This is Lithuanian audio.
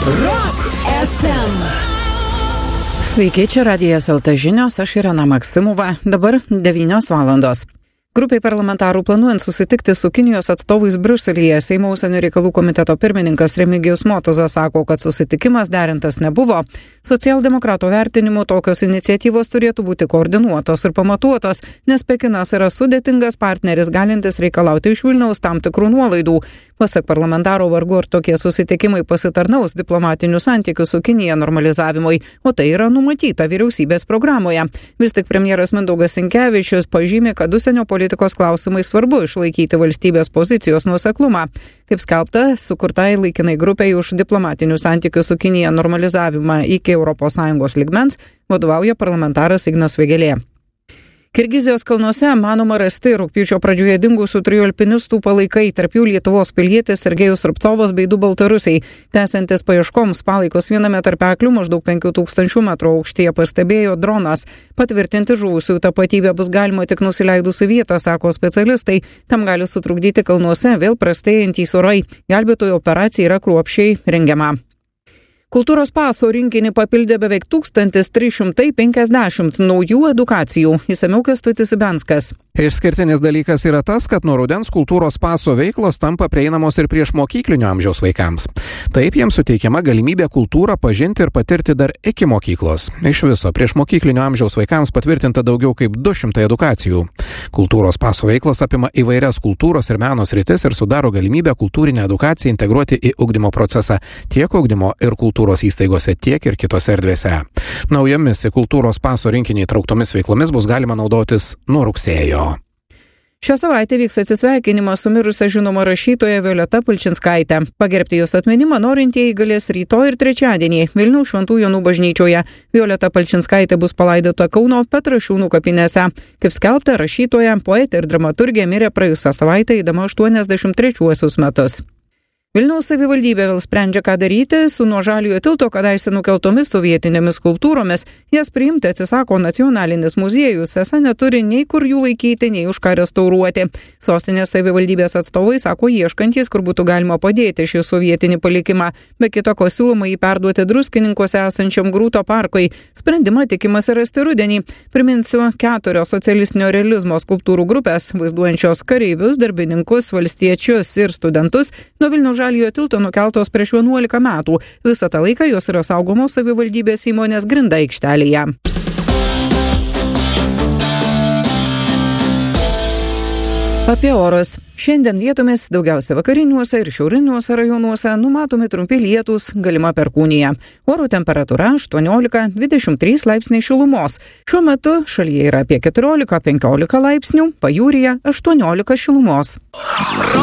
Rock FM. Sveiki, čia Radijas LT žinios, aš Irena Maksimova, dabar 9 valandos. Grupiai parlamentarų planuojant susitikti su Kinijos atstovais Briuselyje, Seimo užsienio reikalų komiteto pirmininkas Remigijus Motuzas sako, kad susitikimas derintas nebuvo. Socialdemokratų vertinimu tokios iniciatyvos turėtų būti koordinuotos ir pamatuotos, nes Pekinas yra sudėtingas partneris, galintis reikalauti iš Vilniaus tam tikrų nuolaidų. Pasak parlamentaro, vargu ar tokie susitikimai pasitarnaus diplomatinių santykių su Kinija normalizavimui, o tai yra numatyta vyriausybės programoje. Vis tik premjeras Mindaugas Sinkevičius pažymė, kad užsienio politikos klausimai svarbu išlaikyti valstybės pozicijos nuoseklumą. Kaip skelbta, sukurtai laikinai grupiai už diplomatinių santykių su Kinija normalizavimą iki ES lygmens vadovauja parlamentaras Ignas Vėgėlė. Kirgizijos kalnuose manoma rasti rugpjūčio pradžioje dingusių 3 alpinistų palaikai, tarp jų Lietuvos pilietis Sergejus Rubcovas bei 2 baltarusiai. Tęsiantis paieškoms palaikus viename tarpeklių maždaug 5000 metrų aukštyje pastebėjo dronas. Patvirtinti žuvusiųjų tapatybę bus galima tik nusileidus į vietą, sako specialistai. Tam gali sutrukdyti kalnuose vėl prastėjantys orai. Gelbėtojų operacija yra kruopščiai rengiama. Kultūros paso rinkinį papildė beveik 1350 naujų edukacijų. Išsamiau Kęstutis Ibenskas. Išskirtinis dalykas yra tas, kad nuo rudens kultūros paso veiklos tampa prieinamos ir priešmokyklinio amžiaus vaikams. Taip jiems suteikiama galimybė kultūrą pažinti ir patirti dar iki mokyklos. Iš viso priešmokyklinio amžiaus vaikams patvirtinta daugiau kaip 200 edukacijų. Kultūros paso veiklos apima įvairias kultūros ir meno sritis ir sudaro galimybę kultūrinę edukaciją integruoti į ugdymo procesą tiek ugdymo ir kultūros įstaigose, tiek ir kitose erdvėse. Naujomis į kultūros paso rinkinį įtrauktomis veiklomis bus galima naudotis nuo rugsėjo. Šią savaitę vyks atsisveikinimas su mirusia žinoma rašytoja Violeta Palčinskaite. Pagerbti jos atminimą norintieji galės rytoj ir trečiadienį Vilniaus Šventų Jonų bažnyčioje. Violeta Palčinskaitė bus palaidota Kauno Petrašiūnų kapinėse. Kaip skelbta, rašytoja, poetė ir dramaturgė mirė praėjusią savaitę eidama 83 metus. Vilniaus savivaldybė vėl sprendžia, ką daryti su nuo Žaliojo tilto kadaise nukeltomis sovietinėmis skulptūromis. Jas priimti atsisako nacionalinis muziejus, esą neturi nei kur jų laikyti, nei už ką restauruoti. Sostinės savivaldybės atstovai sako ieškantys, kur būtų galima padėti šį sovietinį palikimą. Be kito ko siūloma jį perduoti Druskininkuose esančiam Grūto parkui. Sprendimą tikimasi rasti rudenį. Priminsiu, 4 socialistinio realizmo skulptūrų grupės, vaizduojančios kareivius, darbininkus, valstiečius ir studentus, nuo Vilniaus Žaliojo tilto nukeltos prieš 11 metų. Visą tą laiką jos yra saugomos savivaldybės įmonės Grinda aikštelėje. Apie orus. Šiandien vietomis daugiausia vakariniuose ir šiauriniuose rajonuose numatomi trumpi lietūs, galima perkūnija. Oro temperatūra 18-23 laipsniai šilumos. Šiuo metu šalyje yra apie 14-15 laipsnių, pajūryje 18 šilumos.